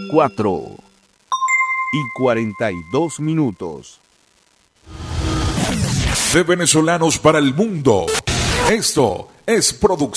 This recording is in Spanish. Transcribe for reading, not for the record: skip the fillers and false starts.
4:42. De venezolanos para el mundo. Esto es producción.